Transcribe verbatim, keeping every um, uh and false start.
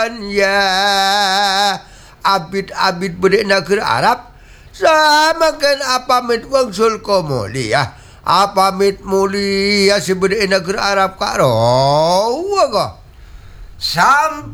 Tuhan ya abid-abid bedek negeri Arab sama kan apa mit wangsul komoli ya apa mit mulia si bedek negeri Arab karo ko sampai